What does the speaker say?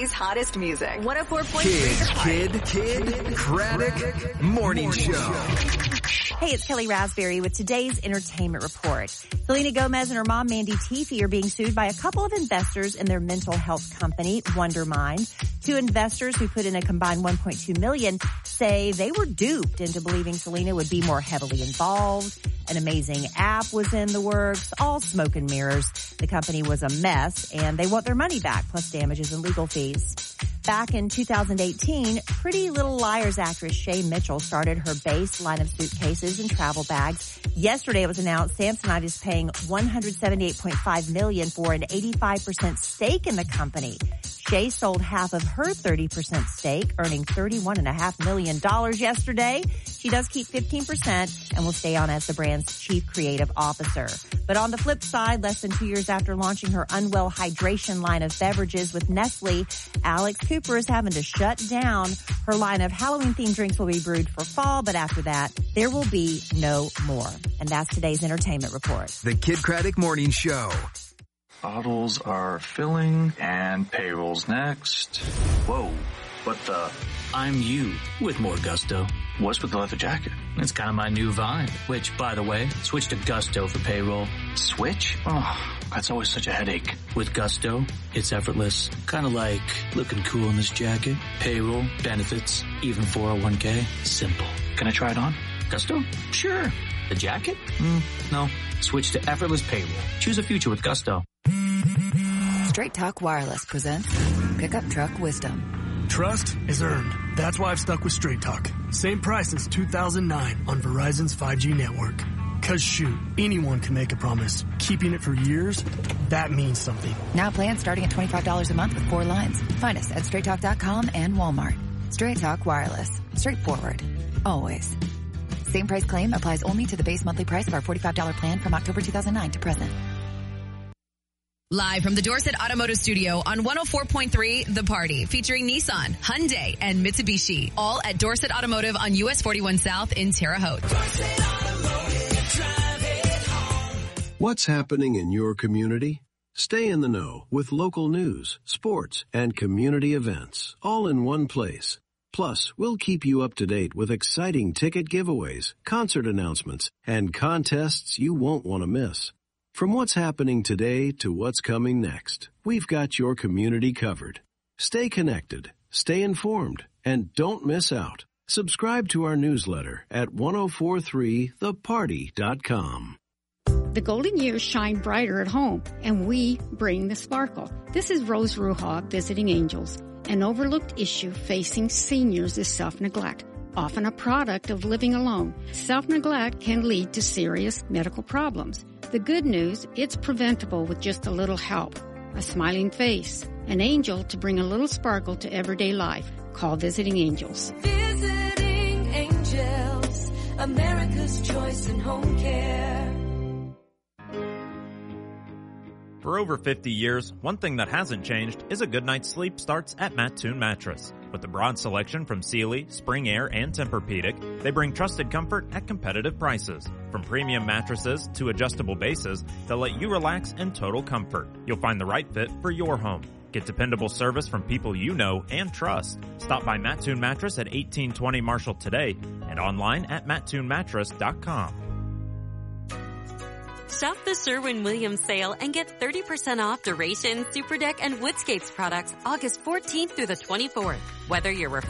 City's hottest music. 104.3 Kid Craddock Morning Show. Hey, it's Kelly Raspberry with today's entertainment report. Selena Gomez and her mom, Mandy Teefey, are being sued by a couple of investors in their mental health company, Wondermind. Two investors who put in a combined $1.2 million say they were duped into believing Selena would be more heavily involved. An amazing app was in the works, all smoke and mirrors. The company was a mess, and they want their money back, plus damages and legal fees. Back in 2018, Pretty Little Liars actress Shay Mitchell started her Base line of suitcases and travel bags. Yesterday it was announced Samsonite is paying $178.5 million for an 85% stake in the company. Shay sold half of her 30% stake, earning $31.5 million yesterday. She does keep 15% and will stay on as the brand's chief creative officer. But on the flip side, less than 2 years after launching her Unwell Hydration line of beverages with Nestle, Alex Cooper is having to shut down. Her line of Halloween-themed drinks will be brewed for fall, but after that, there will be no more. And that's today's entertainment report. The Kid Craddock Morning Show. Bottles are filling and payroll's next. Whoa, what the? I'm you with more gusto. What's with the leather jacket? It's kind of my new vibe, which, by the way, switch to Gusto for payroll. Switch? Oh, that's always such a headache. With Gusto, it's effortless. Kind of like looking cool in this jacket. Payroll, benefits, even 401k. Simple. Can I try it on? Gusto? Sure. The jacket? No. Switch to effortless payroll. Choose a future with Gusto. Straight Talk Wireless presents Pickup Truck Wisdom. Trust is earned. That's why I've stuck with Straight Talk. Same price since 2009 on Verizon's 5G network. Cause shoot, anyone can make a promise. Keeping it for years, that means something. Now plans starting at $25 a month with 4 lines. Find us at straighttalk.com and Walmart. Straight Talk Wireless. Straightforward. Always. Same price claim applies only to the base monthly price of our $45 plan from October 2009 to present. Live from the Dorset Automotive Studio on 104.3 The Party, featuring Nissan, Hyundai, and Mitsubishi. All at Dorset Automotive on US 41 South in Terre Haute. What's happening in your community? Stay in the know with local news, sports, and community events, all in one place. Plus, we'll keep you up to date with exciting ticket giveaways, concert announcements, and contests you won't want to miss. From what's happening today to what's coming next, we've got your community covered. Stay connected, stay informed, and don't miss out. Subscribe to our newsletter at 1043theparty.com. The golden years shine brighter at home, and we bring the sparkle. This is Rose Ruha visiting Angels. An overlooked issue facing seniors is self-neglect, often a product of living alone. Self-neglect can lead to serious medical problems. The good news, it's preventable with just a little help, a smiling face, an angel to bring a little sparkle to everyday life. Call Visiting Angels. Visiting Angels, America's choice in home care. For over 50 years, one thing that hasn't changed is a good night's sleep starts at Mattoon Mattress. With a broad selection from Sealy, Spring Air, and Tempur-Pedic, they bring trusted comfort at competitive prices. From premium mattresses to adjustable bases, they'll let you relax in total comfort. You'll find the right fit for your home. Get dependable service from people you know and trust. Stop by Mattoon Mattress at 1820 Marshall today and online at mattoonmattress.com. Shop the Sherwin-Williams sale and get 30% off Duration, Super Deck, and Woodscapes products August 14th through the 24th. Whether you're